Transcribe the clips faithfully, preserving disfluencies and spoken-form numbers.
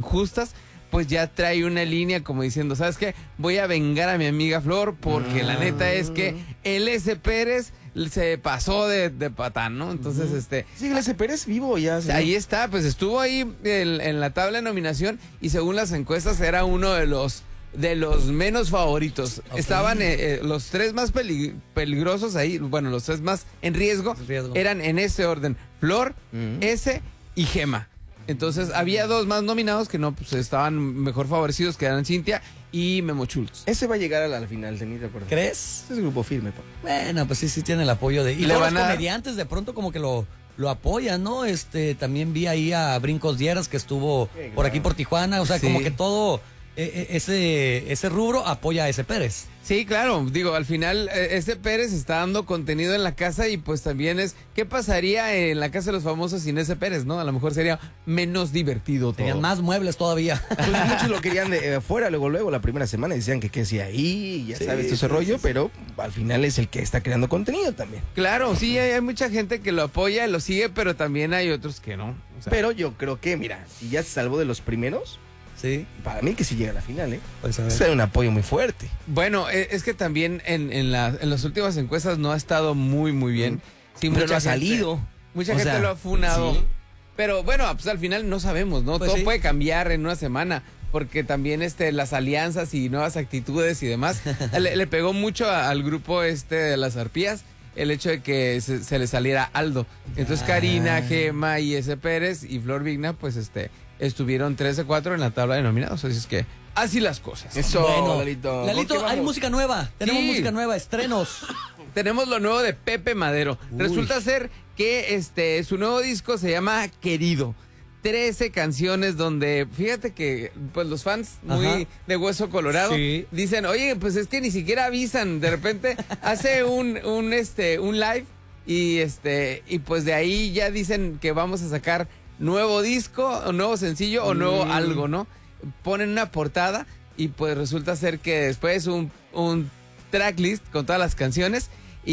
injustas, pues ya trae una línea como diciendo, ¿sabes qué? Voy a vengar a mi amiga Flor porque la neta es que el S. Pérez se pasó de, de patán, ¿no? Entonces, uh-huh. este... Sí, el S. Pérez vivo ya. ¿Sí? Ahí está, pues estuvo ahí en, en la tabla de nominación y según las encuestas era uno de los de los menos favoritos. Okay. Estaban eh, eh, los tres más pelig- peligrosos ahí, bueno, los tres más en riesgo, riesgo. eran en ese orden, Flor, uh-huh. S y Gema. Entonces había dos más nominados que no, pues estaban mejor favorecidos, que eran Cintia y Memo Schultz. Ese va a llegar a la final, ¿te acuerdas? ¿Crees? Ese es grupo firme, pa. Bueno, pues sí, sí tiene el apoyo de... Y Le todos van los a... comediantes de pronto como que lo, lo apoyan, ¿no? Este, también vi ahí a Brincos Dieras que estuvo sí, claro. por aquí por Tijuana, o sea, sí. como que todo... Ese, ese rubro apoya a ese Pérez. Sí, claro, digo, al final ese Pérez está dando contenido en la casa y pues también es, ¿qué pasaría en la casa de los famosos sin ese Pérez, no? A lo mejor sería menos divertido todo. Tenían más muebles todavía. Pues muchos lo querían de eh, fuera, luego, luego, la primera semana decían que qué hacía ahí, ya sí, sabes, todo ese sí, rollo, sí, pero al final es el que está creando contenido también. Claro, sí, hay, hay mucha gente que lo apoya, lo sigue, pero también hay otros que no. O sea, pero yo creo que, mira, si ya se salvó de los primeros... Sí. Para mí que sí llega a la final, ¿eh? Pues es un apoyo muy fuerte. Bueno, es que también en, en, la, en las últimas encuestas no ha estado muy, muy bien. Mm. Sí, pero mucha no ha gente, salido. Mucha o gente sea, lo ha funado. ¿Sí? Pero bueno, pues al final no sabemos, ¿no? Pues Todo sí. puede cambiar en una semana. Porque también este, las alianzas y nuevas actitudes y demás le, le pegó mucho a, al grupo este de las arpías el hecho de que se, se le saliera Aldo. Entonces ah. Karina, Gema y S. Pérez y Flor Vigna, pues este... estuvieron trece cuatro en la tabla de nominados, así es que así las cosas. Eso, bueno, Lalito. Lalito, hay música nueva, tenemos sí. música nueva, estrenos. Tenemos lo nuevo de Pepe Madero. Uy. Resulta ser que este su nuevo disco se llama Querido. trece canciones donde, fíjate que pues los fans muy Ajá. de hueso colorado sí. dicen, oye, pues es que ni siquiera avisan, de repente hace un, un, este, un live y, este, y pues de ahí ya dicen que vamos a sacar nuevo disco, o nuevo sencillo o nuevo mm. algo, ¿no? Ponen una portada y pues resulta ser que después un, un tracklist con todas las canciones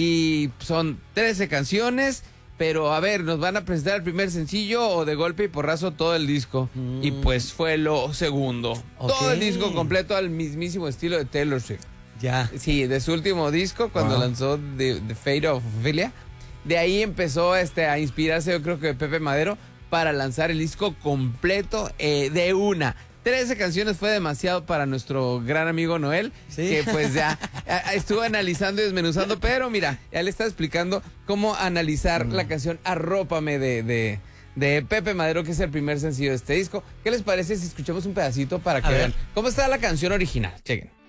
y son trece canciones, pero a ver, nos van a presentar el primer sencillo o de golpe y porrazo todo el disco. Mm. Y pues fue lo segundo. Okay. Todo el disco completo al mismísimo estilo de Taylor Swift. Ya. Sí, de su último disco cuando wow. lanzó The, The Fate of Ophelia. De ahí empezó este, a inspirarse, yo creo que Pepe Madero, para lanzar el disco completo eh, de una. trece canciones fue demasiado para nuestro gran amigo Noel, ¿sí? Que pues ya estuvo analizando y desmenuzando, pero mira, ya le está explicando cómo analizar mm. la canción Arrópame de, de, de Pepe Madero, que es el primer sencillo de este disco. ¿Qué les parece si escuchamos un pedacito para que vean cómo está la canción original? Chequen.